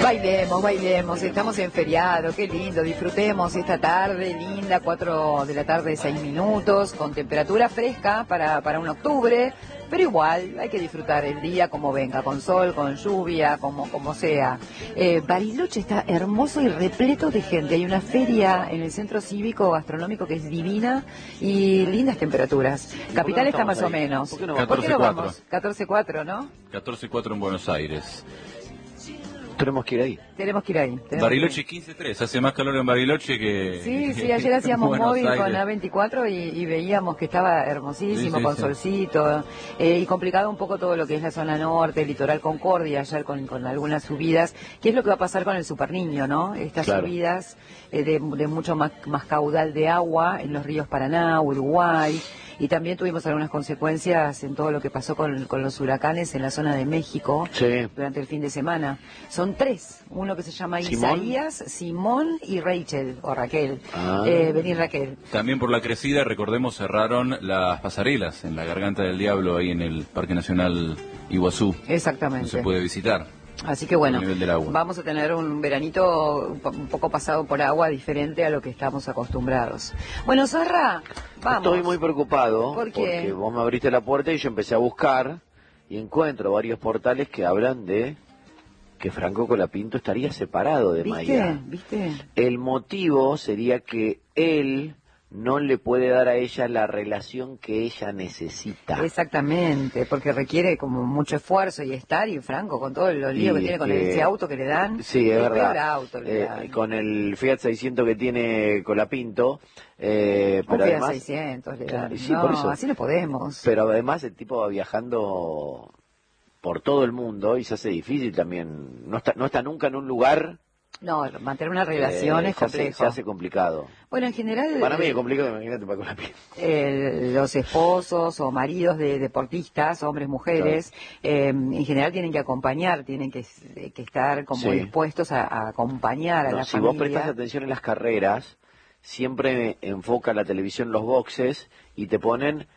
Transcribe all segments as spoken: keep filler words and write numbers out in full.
Bailemos, bailemos, estamos en feriado, qué lindo, disfrutemos esta tarde linda, cuatro de la tarde, seis minutos, con temperatura fresca para, para un octubre, pero igual hay que disfrutar el día como venga, con sol, con lluvia, como, como sea. Eh, Bariloche está hermoso y repleto de gente, hay una feria en el centro cívico gastronómico que es divina y lindas temperaturas. Capital no está más ahí? o menos. ¿Por qué no, ¿Por qué no vamos? catorce cuatro, ¿no? catorce cuatro en Buenos Aires. Tenemos que ir ahí. Tenemos que ir ahí. Bariloche quince tres, hace más calor en Bariloche que... Sí, sí, ayer hacíamos Buenos móvil Aires. con A veinticuatro y, y veíamos que estaba hermosísimo, Sí, sí, con sí. solcito, eh, y complicado un poco todo lo que es la zona norte, el litoral Concordia, ayer con, con algunas subidas. ¿Qué es lo que va a pasar con el Superniño, no? Estas Claro. subidas eh, de, de mucho más, más caudal de agua en los ríos Paraná, Uruguay. Y también tuvimos algunas consecuencias en todo lo que pasó con, con los huracanes en la zona de México Sí. durante el fin de semana. Son tres, uno que se llama ¿Simón? Isaías, Simón y Rachel, o Raquel. Ah. Eh, vení Raquel. También por la crecida, recordemos, cerraron las pasarelas en la Garganta del Diablo, ahí en el Parque Nacional Iguazú. No Exactamente. se puede visitar. Así que bueno, Por el nivel del agua. vamos a tener un veranito un po- un poco pasado por agua diferente a lo que estamos acostumbrados. Bueno, Sarra, vamos. Estoy muy preocupado ¿Por qué? porque vos me abriste la puerta y yo empecé a buscar y encuentro varios portales que hablan de que Franco Colapinto estaría separado de ¿Viste? Maya. ¿Viste? El motivo sería que él no le puede dar a ella la relación que ella necesita. Exactamente, porque requiere como mucho esfuerzo y estar, y Franco, con todo los líos Y que tiene con que- ese auto que le dan. Sí, es el verdad. peor auto le Eh, dan. con el Fiat seiscientos que tiene Colapinto, eh, Un pero Fiat además, seiscientos le Claro, dan. sí, no, por eso. así no podemos. pero además el tipo va viajando por todo el mundo y se hace difícil también. No está, no está nunca en un lugar. No, mantener una relación eh, es se hace- complejo. se hace complicado. Bueno, en general... Para mí eh, es complicado, imagínate para Colapinto. eh, los esposos o maridos de deportistas, hombres, mujeres, eh, en general tienen que acompañar, tienen que, que estar como Sí. dispuestos a, a acompañar a No, la si familia. vos prestás atención en las carreras, siempre enfoca la televisión los boxes y te ponen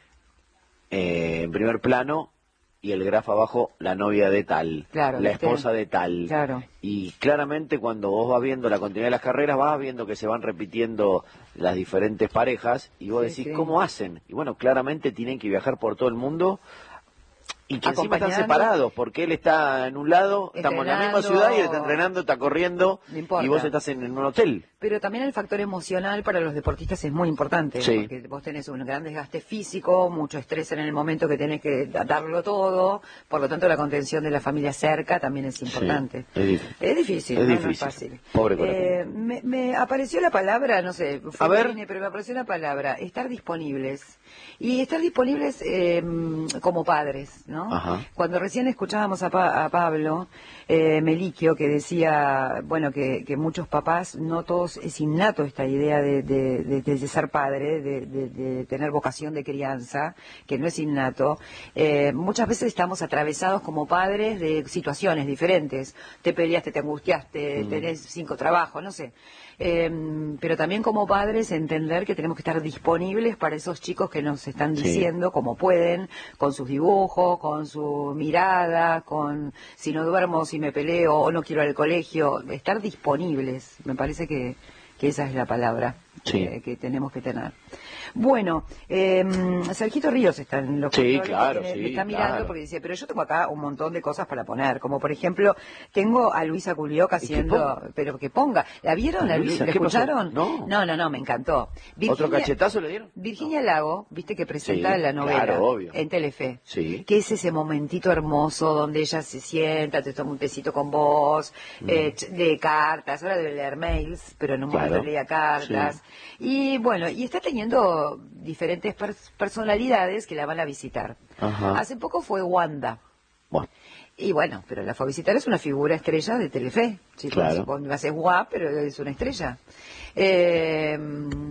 eh, en primer plano y el grafo abajo la novia de tal, Claro, la ¿viste? esposa de tal. Claro. Y claramente cuando vos vas viendo la continuidad de las carreras, vas viendo que se van repitiendo las diferentes parejas y vos Sí, decís, sí. ¿cómo hacen? Y bueno, claramente tienen que viajar por todo el mundo y que encima están Acompañando. separados, porque él está en un lado, estamos en la misma Entrenando. ciudad y él está entrenando, está corriendo No importa. y vos estás en, en un hotel. Pero también el factor emocional para los deportistas es muy importante, Sí. porque vos tenés un gran desgaste físico, mucho estrés en el momento que tenés que da- darlo todo, por lo tanto la contención de la familia cerca también es importante. es difícil. Es difícil, Es no, no es difícil. fácil. Pobre Eh, me, me apareció la palabra, no sé, fue A ver. Irene, pero me apareció la palabra, estar disponibles. Y estar disponibles eh, como padres, ¿no? Ajá. Cuando recién escuchábamos a, Pa- a Pablo eh, Meliquio, que decía, bueno, que, que muchos papás, no todos, es innato esta idea de, de, de- de ser padre, de, de- de tener vocación de crianza, que no es innato. Eh, muchas veces estamos atravesados como padres de situaciones diferentes. Te peleaste, te angustiaste, Mm. tenés cinco trabajos, no sé. Eh, pero también como padres entender que tenemos que estar disponibles para esos chicos que nos están Sí. diciendo como pueden, con sus dibujos, con su mirada, con si no duermo, si me peleo o no quiero ir al colegio, estar disponibles, me parece que, que esa es la palabra Sí. que, que tenemos que tener. Bueno, eh, Sergito Ríos está en los Sí, controles, claro, que me- sí, me está mirando claro. porque dice, pero yo tengo acá un montón de cosas para poner, como por ejemplo, tengo a Luisa Culioca ¿Y que haciendo, ponga? pero que ponga, ¿la vieron? ¿La, Luisa, ¿la ¿qué pasó? escucharon? No. no, no, no, me encantó. ¿Otro cachetazo le dieron? Virginia Lago, viste que presenta Sí, la novela claro, obvio. en Telefe. Sí. Que es ese momentito hermoso donde ella se sienta, te toma un tecito con vos, eh, ch- lee cartas, ahora debe leer mails, pero en un Mm. Claro. momento leía cartas. Y bueno, y está teniendo diferentes pers- personalidades que la van a visitar. Ajá. Hace poco fue Wanda. Bueno, Y bueno, pero la fue a visitar, es una figura estrella de Telefe, chicos. Claro. Vos me haces guap, pero es una estrella. Eh,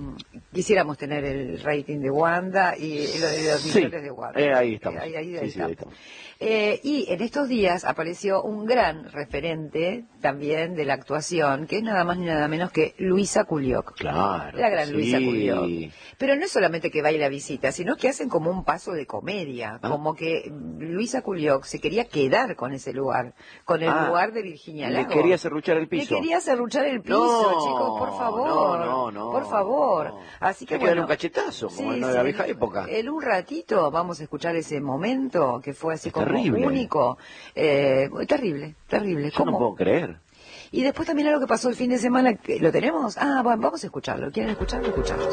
Quisiéramos tener el rating de Wanda y lo de los Sí, millones de Wanda. eh, ahí estamos. Eh, ahí, ahí, ahí Sí, sí, ahí estamos. estamos. Eh, y en estos días apareció un gran referente también de la actuación, que es nada más ni nada menos que Luisa Culioc. Claro. La gran sí. Luisa Culioc. Pero no es solamente que baila visita, sino que hacen como un paso de comedia, Ah. como que Luisa Culioc se quería quedar con ese lugar, con el Ah, lugar de Virginia le Lago. quería serruchar el piso. Le quería serruchar el piso, No, chicos, por favor. no, no, no, por favor. no. Así que Hay que darle bueno, un cachetazo, como sí, en la sí, vieja época. En un ratito vamos a escuchar ese momento que fue así Es como terrible. único. Eh, terrible, terrible. Yo no ¿Cómo? puedo creer. Y después también algo que pasó el fin de semana, que ¿lo tenemos? Ah, bueno, vamos a escucharlo. ¿Quieren escucharlo? Escuchamos.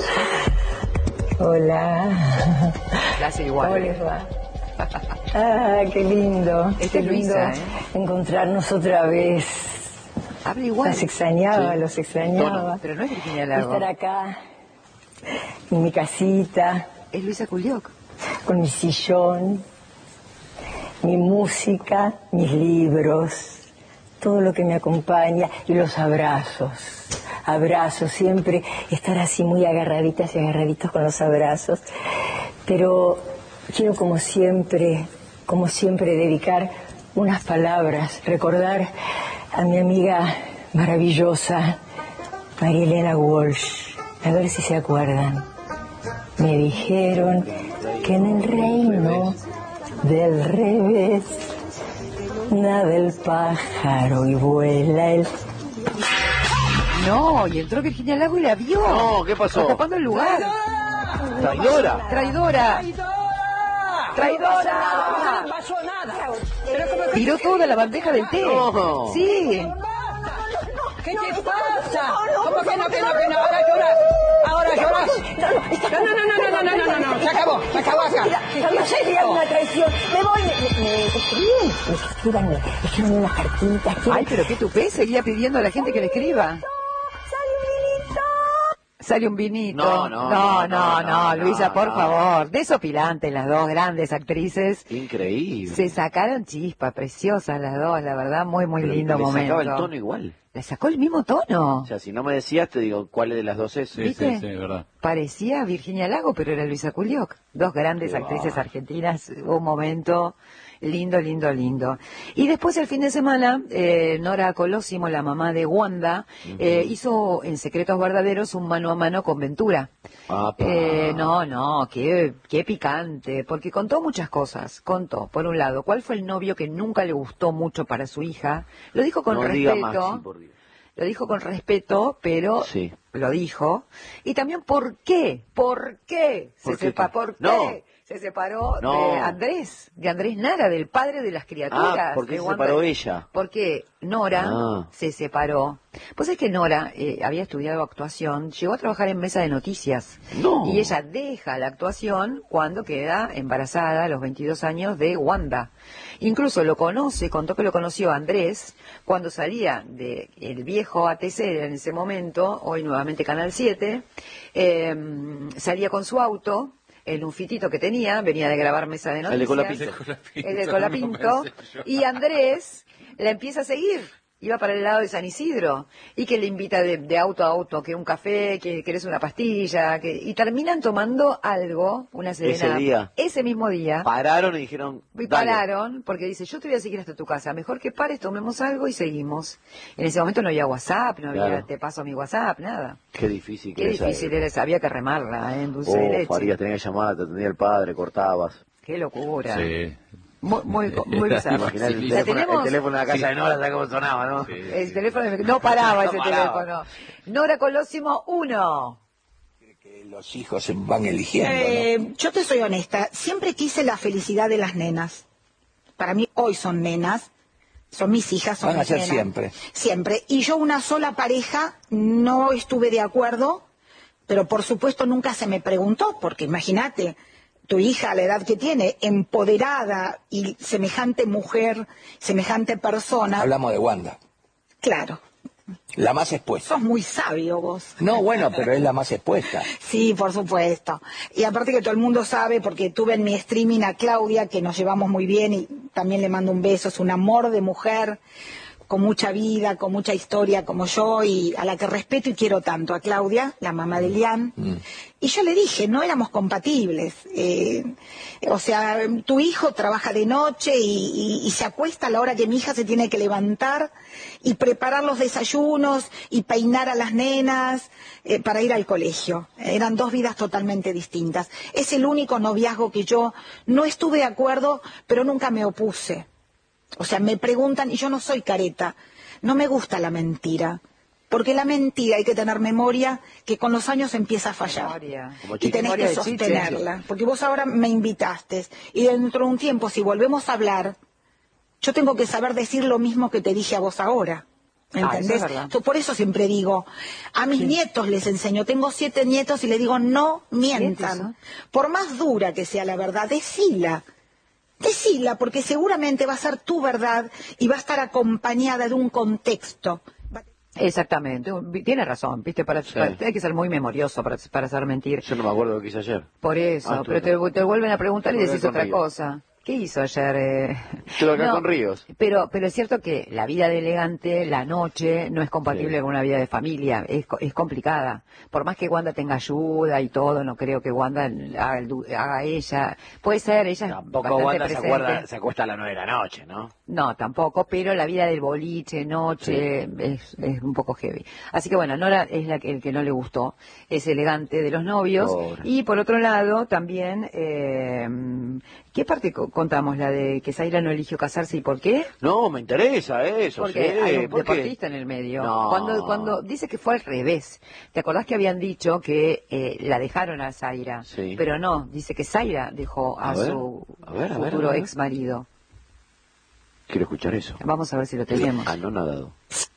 Hola. La hace igual. ¿Cómo les va? Ah, qué lindo. Esta Qué es lindo Luisa, ¿eh? encontrarnos otra vez. Habla igual. Los extrañaba, Sí. los extrañaba. Tono, pero no es Virginia Lago. Estar acá, en mi casita, Es Luisa Culioc. con mi sillón, mi música, mis libros, todo lo que me acompaña y los abrazos. Abrazos, siempre estar así muy agarraditas y agarraditos con los abrazos. Pero quiero como siempre, como siempre dedicar unas palabras, recordar a mi amiga maravillosa, María Elena Walsh, a ver si se acuerdan. Me dijeron que en el reino del revés nada el pájaro y vuela el... No, y entró Virginia Lago y la vio. No, ¿qué pasó? Está tapando el lugar. Traidora. Traidora. Traidora. No pasó nada. Tiró toda la bandeja del té. No. Sí. ¿Qué te pasa? ¿Cómo que no, que no, que no? Ahora lloras. Ahora lloras. No, no, no, no, no, no, no, no, no. Se acabó, se acabó acá. No sería una traición. Me voy. Me, me escriben, me escriban, me escriban unas cartitas. Ay, pero qué tupé, seguía pidiendo a la gente que le escriba. Sale un vinito. No, no, no, no, no, no, Luisa, no, por no. favor. Desopilantes las dos grandes actrices. Increíble. Se sacaron chispas preciosas las dos, la verdad, muy, muy Pero lindo le momento. sacaba el tono igual. Le sacó el mismo tono. O sea, si no me decías, te digo, ¿cuál de las dos es? Sí, ¿Viste? sí, sí, es verdad. Parecía Virginia Lago, pero era Luisa Culioc. Dos grandes Qué actrices va. argentinas. Un momento lindo, lindo, lindo. Y después el fin de semana, eh, Nora Colosimo, la mamá de Wanda, eh, hizo en Secretos Verdaderos un mano a mano con Ventura. Apa. Eh, no, no, qué, qué picante, porque contó muchas cosas. Contó, por un lado, cuál fue el novio que nunca le gustó mucho para su hija. Lo dijo con no respeto. diga Maxi, por Dios. Lo dijo con respeto, pero Sí. lo dijo. Y también por qué, por qué se ¿Por qué separó, qué? por qué No. se separó No. de Andrés, de Andrés Nara, del padre de las criaturas. Ah, ¿por qué de se Wanda. separó ella? Porque Nora Ah. se separó. Pues es que Nora eh, había estudiado actuación, llegó a trabajar en mesa de noticias. No. Y ella deja la actuación cuando queda embarazada a los veintidós años de Wanda. Incluso lo conoce, contó que lo conoció Andrés cuando salía de el viejo A T C en ese momento, hoy nuevamente Canal siete, eh, salía con su auto en un fitito que tenía, venía de grabar mesa de noticias. El de Colapinto. El de Colapinto, El de no Colapinto. pensé yo. Y Andrés la empieza a seguir. Iba para el lado de San Isidro y que le invita de, de auto a auto, que un café, que querés una pastilla, que y terminan tomando algo, una serenata. día. Ese mismo día. Pararon y dijeron, Y dale. pararon, porque dice, yo te voy a seguir hasta tu casa, mejor que pares, tomemos algo y seguimos. En ese momento no había WhatsApp, no había, Claro. te paso mi WhatsApp, nada. Qué difícil que Qué esa difícil era. era, había que remarla, ¿eh? En dulce de Oh, leche. Farías, tenía que llamar, te atendía el padre, cortabas. Qué locura. Sí. Muy, muy, muy bizarro. Imaginá el, Sí, ¿La teléfono, tenemos? el teléfono de la casa Sí. de Nora, ¿sabes cómo sonaba, no? Sí. El teléfono de- no paraba No ese paraba. teléfono. Nora Colosimo, uno. Que los hijos se van eligiendo, ¿no? Eh, yo te soy honesta, siempre quise la felicidad de las nenas. Para mí hoy son nenas, son mis hijas, son Van a mis ser nenas. siempre. Siempre. Y yo una sola pareja no estuve de acuerdo, pero por supuesto nunca se me preguntó, porque imagínate, tu hija a la edad que tiene, empoderada y semejante mujer, semejante persona, Hablamos de Wanda, claro, la más expuesta. sos muy sabio vos. No, bueno, pero es la más expuesta. Sí, por supuesto. Y aparte que todo el mundo sabe, porque tuve en mi streaming a Claudia, que nos llevamos muy bien y también le mando un beso, es un amor de mujer. con mucha vida, con mucha historia como yo, y a la que respeto y quiero tanto, a Claudia, la mamá de Lian. Mm. Y yo le dije, no éramos compatibles. Eh, o sea, tu hijo trabaja de noche y, y, y se acuesta a la hora que mi hija se tiene que levantar y preparar los desayunos y peinar a las nenas eh, para ir al colegio. Eran dos vidas totalmente distintas. Es el único noviazgo que yo no estuve de acuerdo, pero nunca me opuse. O sea, me preguntan, y yo no soy careta, no me gusta la mentira, porque la mentira hay que tener memoria que con los años empieza a fallar. Y tenés que sostenerla, porque vos ahora me invitaste, y dentro de un tiempo, si volvemos a hablar, yo tengo que saber decir lo mismo que te dije a vos ahora. ¿Entendés? Ah, yo por eso siempre digo, a mis sí. nietos les enseño, tengo siete nietos y les digo, no mientan. Por más dura que sea la verdad, decila. Decila, porque seguramente va a ser tu verdad y va a estar acompañada de un contexto. Exactamente, tiene razón, viste, para, sí. para, hay que ser muy memorioso para, para saber mentir. Yo no me acuerdo lo que hice ayer. Por eso, ah, pero te, te vuelven a preguntar y decís otra Ríos. cosa. ¿Qué hizo ayer? Eh? Estuve acá no, con Ríos. Pero, pero es cierto que la vida de elegante, la noche, no es compatible sí. con una vida de familia, es, es complicada. Por más que Wanda tenga ayuda y todo, no creo que Wanda haga, el, haga ella. Puede ser, ella tampoco es Wanda se, acuerda, se acuesta a las nueve de la noche, ¿no? No, tampoco, pero la vida del boliche, noche, sí. es, es un poco heavy. Así que bueno, Nora es la que, el que no le gustó, es elegante de los novios. Pobre. Y por otro lado, también, eh, ¿qué parte contamos? ¿La de que Zaira no eligió casarse y por qué? No, me interesa eso. Porque sí, hay un ¿por deportista qué? en el medio. No. Cuando, cuando dice que fue al revés. ¿Te acordás que habían dicho que eh, la dejaron a Zaira? Sí. Pero no, dice que Zaira dejó a, a ver, su a ver, a futuro ver, ex marido. Quiero escuchar eso. Vamos a ver si lo tenemos. Ah, no nadado.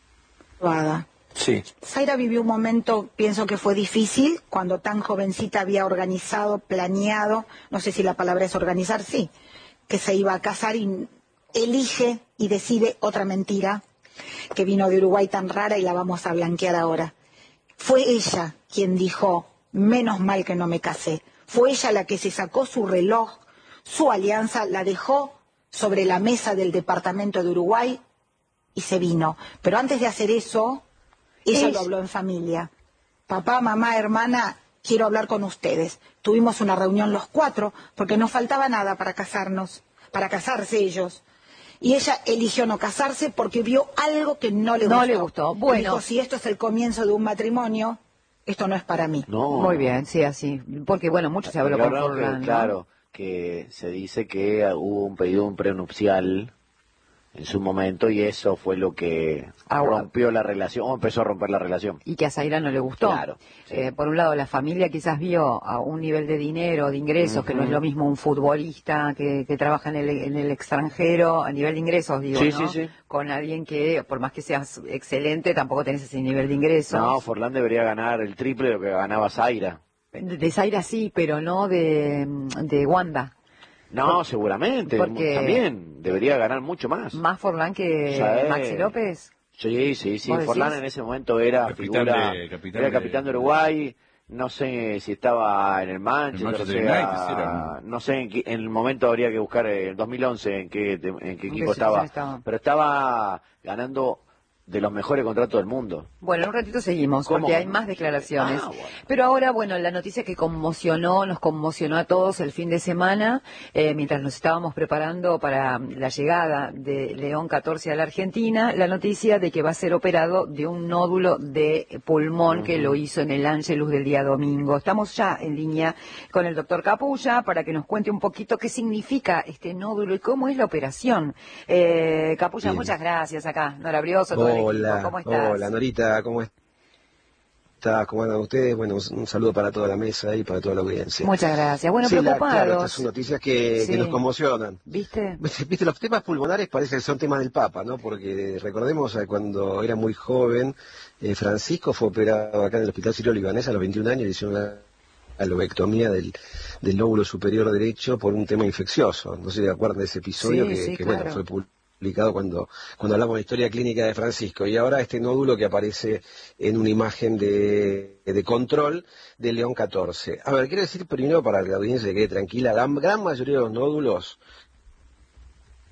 Sí. Zaira vivió un momento, pienso que fue difícil, cuando tan jovencita había organizado, planeado, no sé si la palabra es organizar, sí, que se iba a casar y elige y decide otra mentira que vino de Uruguay tan rara y la vamos a blanquear ahora. Fue ella quien dijo, menos mal que no me casé. Fue ella la que se sacó su reloj, su alianza, la dejó sobre la mesa del departamento de Uruguay y se vino. Pero antes de hacer eso, ella es... lo habló en familia. Papá, mamá, hermana, quiero hablar con ustedes. Tuvimos una reunión los cuatro porque no faltaba nada para casarnos, para casarse ellos. Y ella eligió no casarse porque vio algo que no le gustó. No le gustó. Bueno, dijo, si esto es el comienzo de un matrimonio, esto no es para mí. No. Muy bien, sí, así. Porque, bueno, mucho se habló con Forlán, ¿no? Claro, que se dice que hubo un pedido un prenupcial en su momento y eso fue lo que ah, rompió la relación, o empezó a romper la relación. Y que a Zaira no le gustó. Claro. Sí. Eh, por un lado, la familia quizás vio a un nivel de dinero, de ingresos, uh-huh. que no es lo mismo un futbolista que, que trabaja en el, en el extranjero, a nivel de ingresos, digo, sí, ¿no? Sí, sí. Con alguien que, por más que seas excelente, tampoco tenés ese nivel de ingresos. No, Forlán debería ganar el triple de lo que ganaba Zaira. De, de Zaira sí, pero no de, de Wanda. No, Por, porque también debería ganar mucho más. ¿Más Forlán que sí. Maxi López? Sí, sí, sí. Forlán en ese momento era capitán figura, de, capitán era capitán de, de Uruguay. No sé si estaba en el Manchester, el Manchester o sea, United, no sé en, qué, en el momento habría que buscar en dos mil once en qué, en qué equipo estaba, estaba, pero estaba ganando de los mejores contratos del mundo. Bueno, en un ratito seguimos, porque hay más declaraciones. Ah, bueno. Pero ahora, bueno, la noticia que conmocionó, nos conmocionó a todos el fin de semana, eh, mientras nos estábamos preparando para la llegada de León catorce a la Argentina, la noticia de que va a ser operado de un nódulo de pulmón uh-huh. que lo hizo en el Ángelus del día domingo. Estamos ya en línea con el doctor Capulla para que nos cuente un poquito qué significa este nódulo y cómo es la operación. Eh, Capulla, Bien. muchas gracias acá. Nora Brioso, todo Hola, ¿cómo estás? Hola, Norita, ¿cómo estás? ¿Cómo andan ustedes? Bueno, un saludo para toda la mesa y para toda la audiencia. Muchas gracias. Bueno, sí, preocupados. La, claro, estas son noticias que, sí. que nos conmocionan. ¿Viste? Viste, los temas pulmonares parece que son temas del Papa, ¿no? Porque recordemos cuando era muy joven, eh, Francisco fue operado acá en el Hospital Sirio Libanés a los veintiún años y le hicieron la, la lobectomía del, del lóbulo superior derecho por un tema infeccioso. No sé si se acuerdan de ese episodio sí, que, sí, que claro. bueno, fue publicado. Publicado cuando, cuando hablamos de la historia clínica de Francisco, y ahora este nódulo que aparece en una imagen de, de control de León catorce. A ver, quiero decir primero para que la audiencia se quede tranquila, la gran mayoría de los nódulos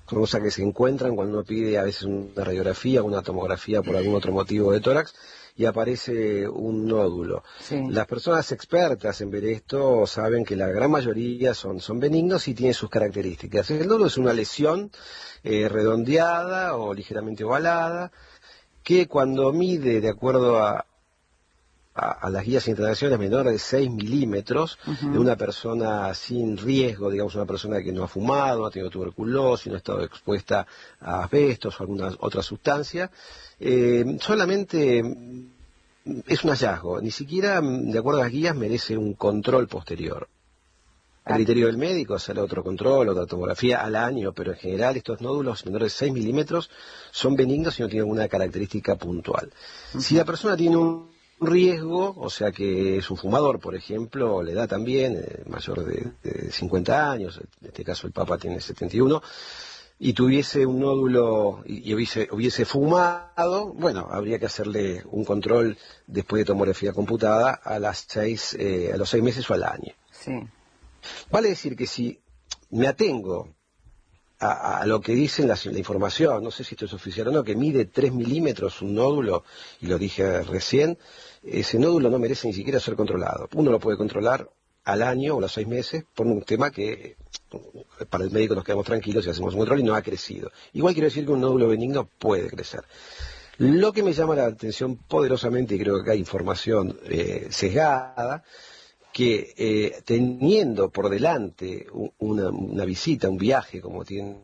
cosas que se encuentran cuando uno pide a veces una radiografía, una tomografía por algún otro motivo de tórax, y aparece un nódulo. Sí. Las personas expertas en ver esto saben que la gran mayoría son, son benignos y tienen sus características. El nódulo es una lesión eh, redondeada o ligeramente ovalada, que cuando mide, de acuerdo a, a, a las guías internacionales, menor de seis milímetros, uh-huh. de una persona sin riesgo, digamos una persona que no ha fumado, no ha tenido tuberculosis, no ha estado expuesta a asbestos o alguna otra sustancia, eh, solamente es un hallazgo, ni siquiera, de acuerdo a las guías, merece un control posterior. A criterio del médico, hacer otro control, otra tomografía al año, pero en general estos nódulos menores de seis milímetros son benignos y no tienen alguna característica puntual. Uh-huh. Si la persona tiene un riesgo, o sea que es un fumador, por ejemplo, la edad también, eh, mayor de, de cincuenta años, en este caso el Papa tiene setenta y uno, y tuviese un nódulo y, y hubiese, hubiese fumado, bueno, habría que hacerle un control después de tomografía computada a las seis, eh, a los seis meses o al año. Sí. Vale decir que si me atengo a, a lo que dice la, la información, no sé si esto es oficial o no, que mide tres milímetros un nódulo, y lo dije recién, ese nódulo no merece ni siquiera ser controlado. Uno lo puede controlar al año o a los seis meses por un tema que para el médico nos quedamos tranquilos y hacemos un control y no ha crecido. Igual quiero decir que un nódulo benigno puede crecer. Lo que me llama la atención poderosamente, y creo que hay información eh, sesgada, que eh, teniendo por delante una, una visita, un viaje como tiene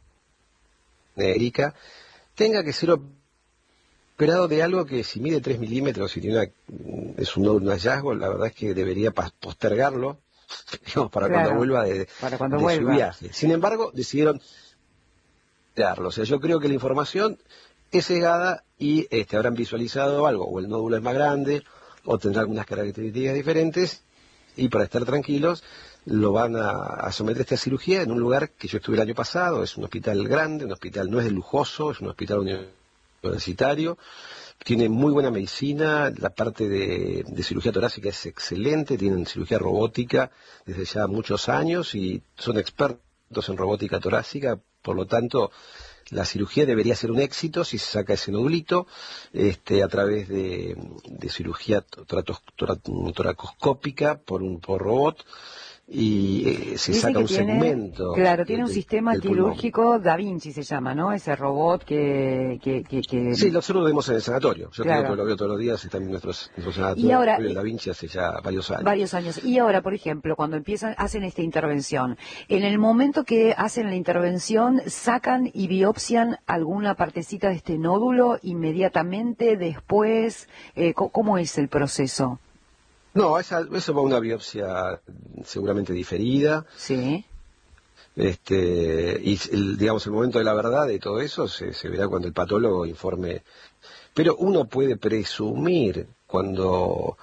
Erika, tenga que ser operado de algo que si mide tres milímetros y tiene una, es un, un hallazgo, la verdad es que debería postergarlo, digamos, para claro, cuando vuelva de, para cuando de vuelva. su viaje. Sin embargo, decidieron darlo. O sea, yo creo que la información es sesgada y este, habrán visualizado algo, o el nódulo es más grande, o tendrá algunas características diferentes, y para estar tranquilos lo van a, a someter a esta cirugía en un lugar que yo estuve el año pasado. Es un hospital grande, un hospital no es de lujoso, es un hospital universitario, tiene muy buena medicina, la parte de, de cirugía torácica es excelente, tienen cirugía robótica desde ya muchos años y son expertos en robótica torácica, por lo tanto la cirugía debería ser un éxito si se saca ese nodulito este, a través de, de cirugía toracoscópica por un por robot, y eh, se Dice saca un tiene, segmento. Claro, tiene de, un sistema quirúrgico Da Vinci, se llama, ¿no? Ese robot que... que, que, que... Sí, nosotros lo vemos en el sanatorio. Yo claro. creo que lo veo todos los días, está en nuestros, nuestros sanatorios. Y ahora, Da Vinci hace ya varios años. Varios años. Y ahora, por ejemplo, cuando empiezan, hacen esta intervención, en el momento que hacen la intervención, sacan y biopsian alguna partecita de este nódulo inmediatamente, después, eh, ¿cómo es el proceso? No, esa, eso va a una biopsia seguramente diferida. Sí. Este, y el, digamos, el momento de la verdad de todo eso se, se verá cuando el patólogo informe. Pero uno puede presumir cuando,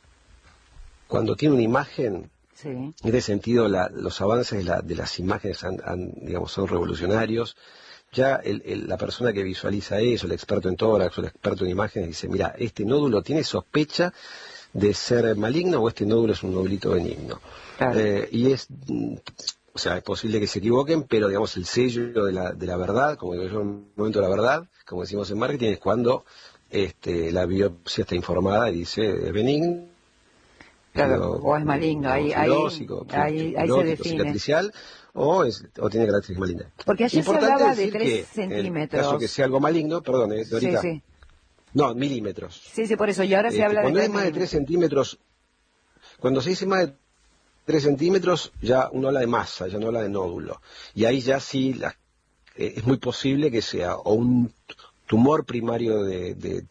cuando tiene una imagen, sí. En ese sentido la, los avances de, la, de las imágenes han, han, digamos, son revolucionarios. Ya el, el, la persona que visualiza eso, el experto en tórax o el experto en imágenes, dice, mira, este nódulo tiene sospecha de ser maligno o este nódulo es un nódulito benigno. Claro. Eh, y es, o sea, es posible que se equivoquen, pero digamos el sello de la, de la verdad, como digo yo, en el momento de la verdad, como decimos en marketing, es cuando este, la biopsia está informada y dice es benigno. Claro, o es maligno, ahí, ahí, ahí, ahí se define. Cicatricial, o, es, o tiene características malignas. Porque ayer se hablaba de tres centímetros. En caso que sea algo maligno, perdón, eh, Dorita. Sí, sí. No, milímetros. Sí, sí, por eso. Y ahora se este, habla cuando de... Cuando es más de tres centímetros, cuando se dice más de tres centímetros, ya uno habla de masa, ya no habla de nódulo. Y ahí ya sí, la, eh, es muy posible que sea o un tumor primario de, de,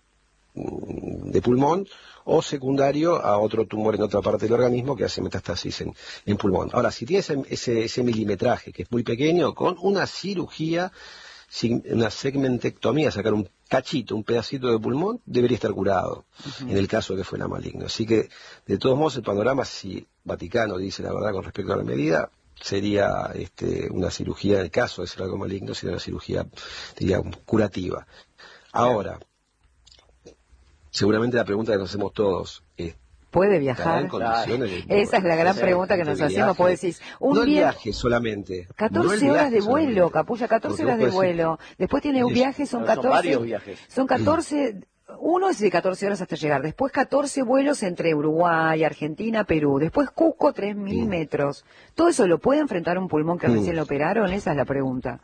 de pulmón, o secundario a otro tumor en otra parte del organismo que hace metástasis en, en pulmón. Ahora, si tiene ese, ese, ese milimetraje, que es muy pequeño, con una cirugía, una segmentectomía, sacar un cachito, un pedacito de pulmón, debería estar curado, uh-huh. en el caso de que fuera maligno. Así que, de todos modos, el panorama, si Vaticano dice la verdad con respecto a la medida, sería este, una cirugía, en el caso de ser algo maligno, sería una cirugía, diría, curativa. Ahora, seguramente la pregunta que nos hacemos todos es, ¿Puede viajar? Esa es la gran pregunta que nos hacemos. Pues decís, un no el viaje, viaje solamente. catorce no horas de solamente. vuelo, Capulla, catorce horas de vuelo. Después tiene un viaje, son catorce. Son varios viajes. Son catorce. Uno es de catorce horas hasta llegar. Después catorce vuelos entre Uruguay, Argentina, Perú. Después Cusco, tres mil metros. ¿Todo eso lo puede enfrentar un pulmón que recién lo operaron? Esa es la pregunta.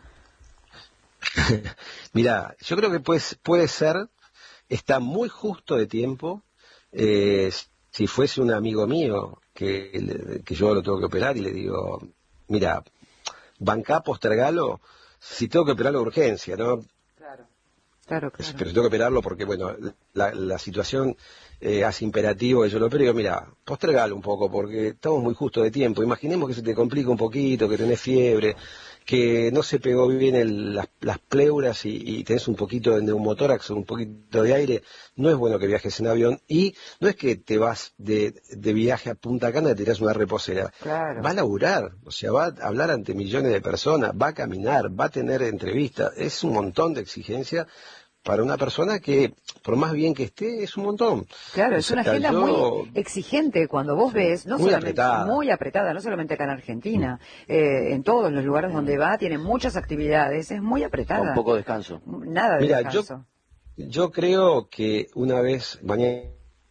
Mira, yo creo que puede, puede ser, está muy justo de tiempo. Eh, si fuese un amigo mío que, que yo lo tengo que operar y le digo, mira, bancá, postergalo, si tengo que operarlo de urgencia, ¿no? Claro, claro, claro. Pero tengo que operarlo porque, bueno, la, la situación eh, hace imperativo que yo lo opere. Digo, mira, postergalo un poco porque estamos muy justo de tiempo. Imaginemos que se te complica un poquito, que tenés fiebre, que no se pegó bien el, las, las pleuras y, y tenés un poquito de neumotórax, un poquito de aire. No es bueno que viajes en avión y no es que te vas de, de viaje a Punta Cana y te tirás una reposera. Claro. Va a laburar, o sea, va a hablar ante millones de personas, va a caminar, va a tener entrevistas. Es un montón de exigencia para una persona que, por más bien que esté, es un montón. Claro, es una agenda yo... muy exigente cuando vos ves, no muy solamente apretada. muy apretada, no solamente acá en Argentina, mm. eh, en todos los lugares donde va, tiene muchas actividades, es muy apretada. Con poco descanso. Nada de Mira, descanso. Yo, yo creo que una vez, mañana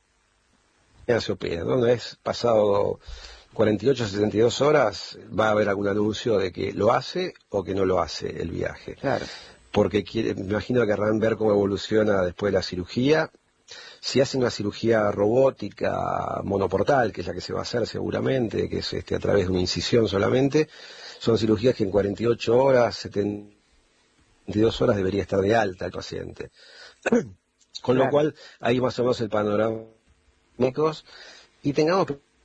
se opera, ¿no? Una vez pasado cuarenta y ocho, setenta y dos horas, va a haber algún anuncio de que lo hace o que no lo hace el viaje. Claro. Porque quiere, me imagino que querrán ver cómo evoluciona después de la cirugía. Si hacen una cirugía robótica monoportal, que es la que se va a hacer seguramente, que es este, a través de una incisión solamente, son cirugías que en cuarenta y ocho horas, setenta y dos horas debería estar de alta el paciente. Con claro. lo cual, ahí más o menos el panorama médicos, y tengamos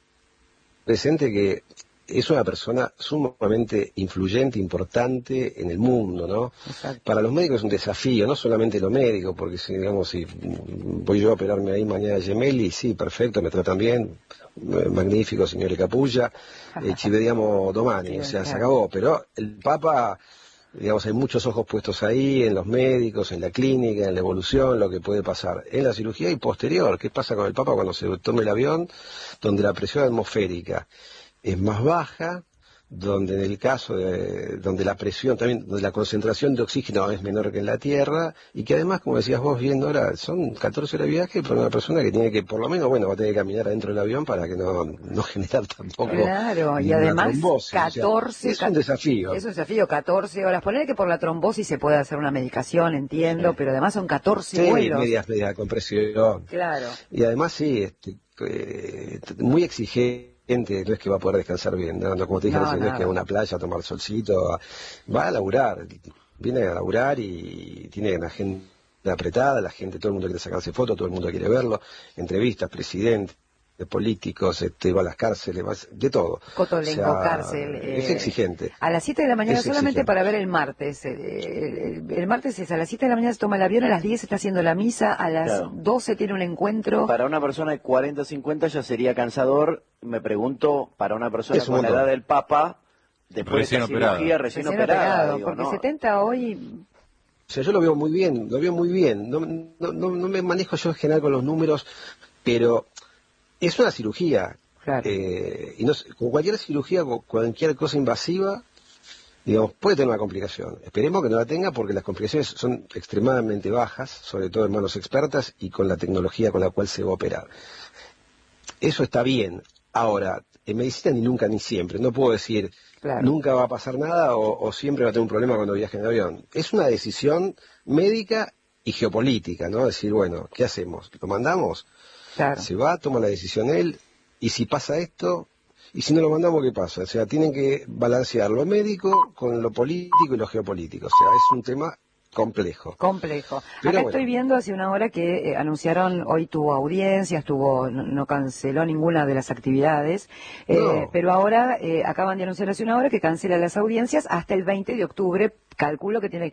presente que es una persona sumamente influyente, importante en el mundo, ¿no? Exacto. Para los médicos es un desafío, no solamente lo médico, porque si, digamos, si voy yo a operarme ahí mañana a Gemelli, sí, perfecto, me tratan bien, magnífico, señor Capulla, eh, ci vediamo domani, sí, o sea, claro. Se acabó, pero el Papa, digamos, hay muchos ojos puestos ahí, en los médicos, en la clínica, en la evolución, lo que puede pasar en la cirugía y posterior. ¿Qué pasa con el Papa cuando se tome el avión, donde la presión atmosférica es más baja, donde en el caso de, donde la presión también, donde la concentración de oxígeno es menor que en la Tierra, y que además, como decías vos bien, ahora son catorce horas de viaje para una persona que tiene que, por lo menos, bueno, va a tener que caminar adentro del avión para que no, no generar tampoco. Claro, y además trombosis, catorce, o sea, es un desafío. Es un desafío, catorce horas. Poner que por la trombosis se puede hacer una medicación, entiendo, sí. Pero además son catorce sí, vuelos. medias, medias compresión. Claro. Y además sí, este, eh, muy exigente. Gente, no es que va a poder descansar bien, no, no como te dije, no, no es que a una playa a tomar solcito, va a laburar, viene a laburar y tiene una agenda apretada, la gente, todo el mundo quiere sacarse fotos, todo el mundo quiere verlo, entrevistas, presidentes, políticos, este, va a las cárceles, va, de todo. Cotolengo, o sea, cárcel. Eh, es exigente. A las siete de la mañana es solamente exigente. Para ver el martes. Eh, el, el martes es a las siete de la mañana se toma el avión, a las diez está haciendo la misa, a las claro. doce tiene un encuentro. Para una persona de cuarenta, cincuenta ya sería cansador. Me pregunto, para una persona es un con la edad del Papa, después recién de esta operado. cirugía, recién, recién operada. operado, Digo, porque ¿no? setenta hoy... O sea, yo lo veo muy bien, lo veo muy bien. No, no, no, no me manejo yo en general con los números, pero es una cirugía. Claro. Eh, y no, con cualquier cirugía, con cualquier cosa invasiva, digamos, puede tener una complicación. Esperemos que no la tenga porque las complicaciones son extremadamente bajas, sobre todo en manos expertas y con la tecnología con la cual se va a operar. Eso está bien. Ahora, en medicina ni nunca ni siempre. No puedo decir, claro. Nunca va a pasar nada o, o siempre va a tener un problema cuando viaje en avión. Es una decisión médica y geopolítica, ¿no? Decir, bueno, ¿qué hacemos? ¿Lo mandamos? Claro. Se va, toma la decisión él, y si pasa esto, y si no lo mandamos, ¿qué pasa? O sea, tienen que balancear lo médico con lo político y lo geopolítico. O sea, es un tema complejo. Complejo. Pero Acá bueno. Estoy viendo hace una hora que eh, anunciaron, hoy tuvo audiencias, tuvo, no, no canceló ninguna de las actividades, eh, no. pero ahora eh, acaban de anunciar hace una hora que cancela las audiencias hasta el veinte de octubre, calculo que tiene que